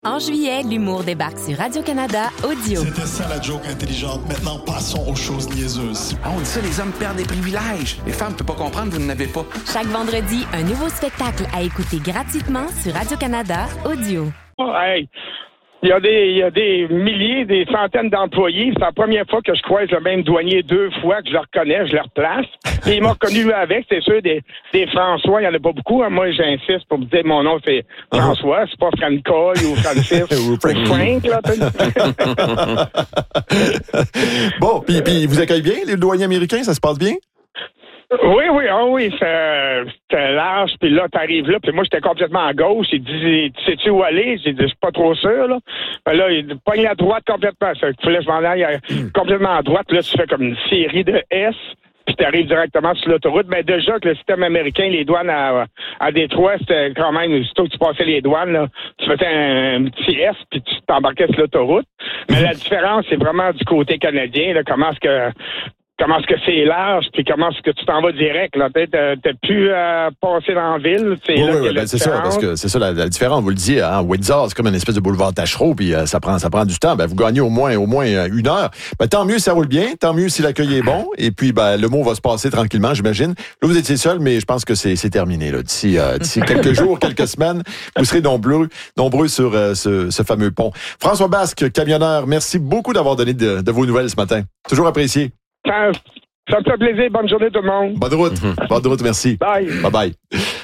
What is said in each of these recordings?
En juillet, l'humour débarque sur Radio-Canada Audio. C'était ça la joke intelligente. Maintenant, passons aux choses niaiseuses. Ah, on dit ça, les hommes perdent des privilèges. Les femmes ne peuvent pas comprendre, vous n'en avez pas. Chaque vendredi, un nouveau spectacle à écouter gratuitement sur Radio-Canada Audio. Oh, hey. Il y a des milliers, des centaines d'employés. C'est la première fois que je croise le même douanier 2 fois, que je le reconnais, je le replace. Et il m'a reconnu avec, c'est sûr, des François, il n'y en a pas beaucoup. Moi, j'insiste pour me dire mon nom, c'est François, c'est pas Francois ou Francis ou Frank, là. Bon, puis vous accueillez bien, les douaniers américains, ça se passe bien? Oui, c'était large, puis là, t'arrives là, puis moi, j'étais complètement à gauche, il dit, sais-tu où aller? J'ai dit, je suis pas trop sûr, là. Ben là, il pogne à droite complètement, il fallait que je m'en aille complètement à droite, puis là, tu fais comme une série de S, puis t'arrives directement sur l'autoroute. Mais déjà que le système américain, les douanes à Détroit, c'était quand même, surtout que tu passais les douanes, là, tu faisais un petit S, puis tu t'embarquais sur l'autoroute. Mais la différence, c'est vraiment du côté canadien, là, comment est-ce que c'est large, puis comment est-ce que tu t'en vas direct, là. T'as plus à passer dans la ville. Oui, c'est ça, parce que c'est ça la différence. Vous le dites, hein, Windsor, c'est comme une espèce de boulevard Tachereau, puis ça prend du temps. Ben, vous gagnez au moins 1 heure. Ben, tant mieux si ça roule bien, tant mieux si l'accueil est bon, et puis ben, le mot va se passer tranquillement, j'imagine. Là, vous étiez seul, mais je pense que c'est terminé. Là. D'ici quelques jours, quelques semaines, vous serez nombreux sur ce fameux pont. François Basque, camionneur, merci beaucoup d'avoir donné de vos nouvelles ce matin. Toujours apprécié. Ça me fait plaisir. Bonne journée tout le monde. Bonne route. Bonne route, merci. Bye. Bye.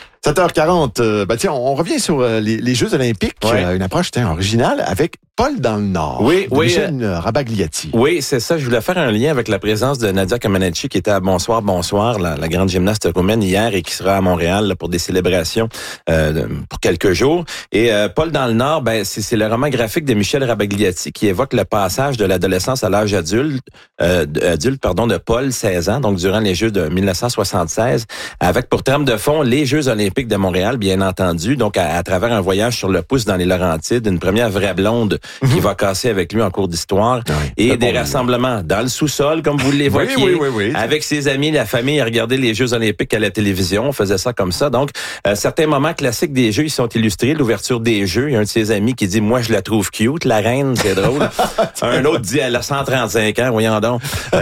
7h40. Tiens, on revient sur les Jeux olympiques. Ouais. Une approche originale avec Paul dans le Nord. Oui. Michel Rabagliati. Oui, c'est ça. Je voulais faire un lien avec la présence de Nadia Comaneci qui était à Bonsoir, la grande gymnaste roumaine hier et qui sera à Montréal là, pour des célébrations pour quelques jours. Et Paul dans le Nord, ben c'est le roman graphique de Michel Rabagliati qui évoque le passage de l'adolescence à l'âge adulte de Paul, 16 ans, donc durant les Jeux de 1976, avec pour trame de fond les Jeux olympiques de Montréal, bien entendu, donc à travers un voyage sur le pouce dans les Laurentides, une première vraie blonde qui va casser avec lui en cours d'histoire, et des rassemblements dans le sous-sol, comme vous l'évoquiez, oui. avec ses amis, la famille, à regarder les Jeux olympiques à la télévision. On faisait ça comme ça. Donc, certains moments classiques des Jeux, ils sont illustrés. L'ouverture des Jeux, il y a un de ses amis qui dit « Moi, je la trouve cute, la reine, c'est drôle. » Un autre dit « Elle a 135 ans, voyons donc. »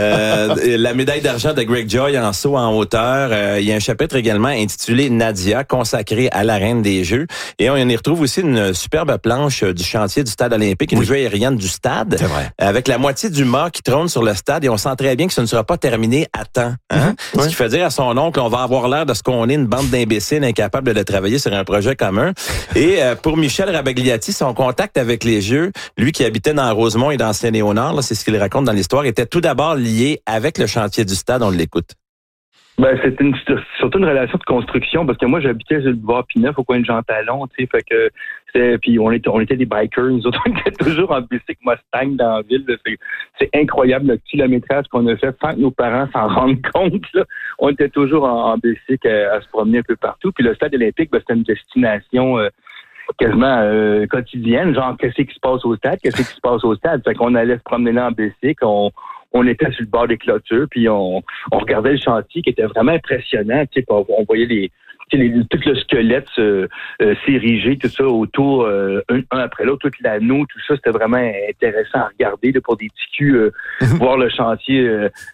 La médaille d'argent de Greg Joy en saut en hauteur. Il y a un chapitre également intitulé « Nadia », consacré à la reine des Jeux. Et on y retrouve aussi une superbe planche du chantier du stade olympique, une vue aérienne du stade, avec la moitié du mât qui trône sur le stade, et on sent très bien que ce ne sera pas terminé à temps. Ce qui fait dire à son oncle, on va avoir l'air de ce qu'on est, une bande d'imbéciles incapables de travailler sur un projet commun. Et pour Michel Rabagliati, son contact avec les Jeux, lui qui habitait dans Rosemont et dans Saint-Léonard, c'est ce qu'il raconte dans l'histoire, était tout d'abord lié avec le chantier du stade. On l'écoute. Ben, c'était surtout une relation de construction, parce que moi, j'habitais sur le boulevard Pineuf, au coin de Jean Talon, tu sais, fait que puis on était des bikers, nous autres, on était toujours en bicycle Mustang dans la ville, là. C'est incroyable le kilométrage qu'on a fait sans que nos parents s'en rendent compte, là. On était toujours en bicycle à se promener un peu partout, puis le stade olympique, ben, c'était une destination quasiment quotidienne, genre qu'est-ce qui se passe au stade, fait qu'on allait se promener là en bicycle, on était sur le bord des clôtures, puis on regardait le chantier qui était vraiment impressionnant. Tu sais, on voyait tout le squelette s'ériger, tout ça autour, un après l'autre, tout l'anneau, tout ça, c'était vraiment intéressant à regarder là, pour des petits culs, voir le chantier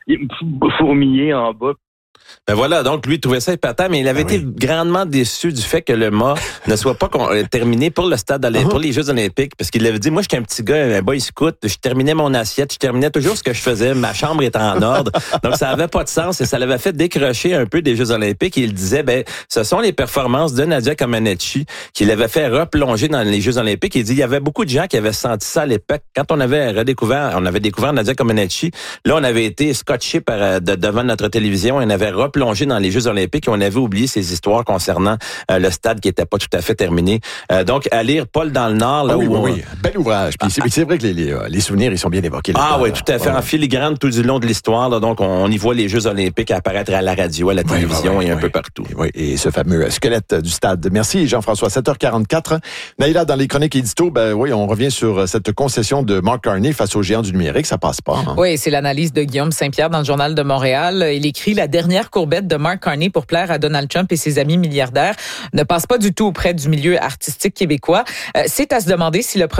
fourmiller en bas. Ben voilà, donc lui trouvait ça épatant, mais il avait été grandement déçu du fait que le mât ne soit pas terminé pour le stade pour les Jeux olympiques, parce qu'il avait dit, moi j'étais un petit gars, un boy scout, je terminais mon assiette, je terminais toujours ce que je faisais, ma chambre était en ordre, donc ça avait pas de sens et ça l'avait fait décrocher un peu des Jeux olympiques, et il disait, ben ce sont les performances de Nadia Comaneci qui l'avaient fait replonger dans les Jeux olympiques. Il dit, il y avait beaucoup de gens qui avaient senti ça à l'époque, quand on avait découvert Nadia Comaneci, là on avait été scotché devant notre télévision et on avait replongé dans les Jeux olympiques et on avait oublié ces histoires concernant le stade qui était pas tout à fait terminé. Donc, à lire Paul dans le Nord. Là, oui. Bel ouvrage. Puis c'est vrai que les souvenirs, ils sont bien évoqués. Oui, tout à fait. En filigrane tout du long de l'histoire. Là, donc, on y voit les Jeux olympiques apparaître à la radio, à la télévision et un peu partout. Oui, et ce fameux squelette du stade. Merci, Jean-François. 7h44. Naïla, dans les chroniques édito, on revient sur cette concession de Mark Carney face aux géants du numérique. Ça passe pas. Hein? Oui, c'est l'analyse de Guillaume Saint-Pierre dans le Journal de Montréal. Il écrit « La dernière dernière courbette de Mark Carney pour plaire à Donald Trump et ses amis milliardaires ne passe pas du tout auprès du milieu artistique québécois. C'est à se demander si le